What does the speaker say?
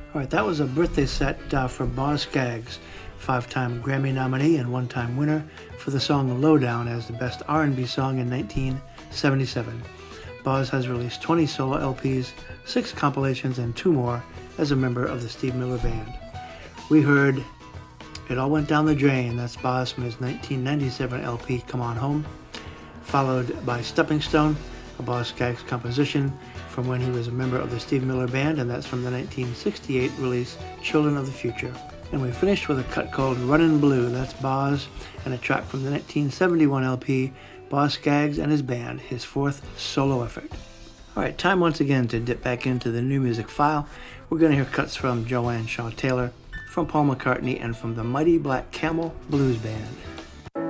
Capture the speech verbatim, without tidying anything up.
All right, that was a birthday set uh, for Boz Scaggs, five-time Grammy nominee and one-time winner for the song Lowdown as the best R and B song in nineteen seventy-seven. Boz has released twenty solo L Ps, six compilations, and two more as a member of the Steve Miller Band. We heard It All Went Down the Drain, that's Boz from his nineteen ninety-seven L P Come On Home, followed by Stepping Stone, a Boz Scaggs composition from when he was a member of the Steve Miller Band, and that's from the nineteen sixty-eight release Children of the Future. And we finished with a cut called Runnin' Blue, that's Boz, and a track from the nineteen seventy-one L P Boz Scaggs and His Band, his fourth solo effort. All right, time once again to dip back into the new music file. We're going to hear cuts from Joanne Shaw Taylor, from Paul McCartney, and from the Mighty Black Camel Blues Band.